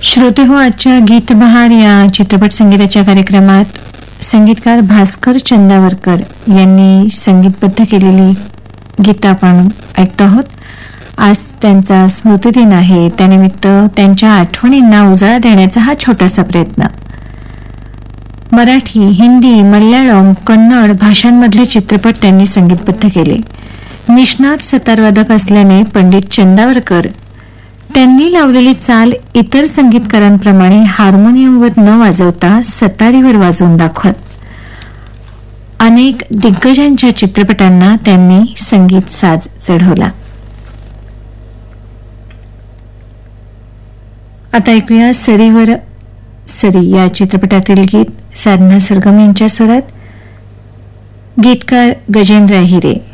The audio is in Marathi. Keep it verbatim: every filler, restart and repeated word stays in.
श्रोते हो, आजच्या गीत बहार या चित्रपट संगीताच्या कार्यक्रमात संगीतकार भास्कर चंदावरकर यांनी संगीतबद्ध केलेली गीतं आपण ऐकतो आहोत. आज त्यांचा स्मृतिदिन आहे. त्यानिमित्त त्यांच्या आठवणींना उजाळा देण्याचा हा छोटासा प्रयत्न. मराठी, हिंदी, मल्याळम, कन्नड भाषांमधले चित्रपट त्यांनी संगीतबद्ध केले. निष्णात सतारवादक असल्याने पंडित चंदावरकर त्यांनी लावलेली चाल इतर संगीतकारांप्रमाणे हार्मोनियमवर न वाजवता सतारीवर वाजवून दाखवत अनेक दिग्गजांच्या चित्रपटांना त्यांनी संगीत साज चढवला. आता ऐकूया सरीवर सरी या चित्रपटातील गीत साधना सरगम यांच्या स्वरात. गीतकार गजेंद्र अहिरे.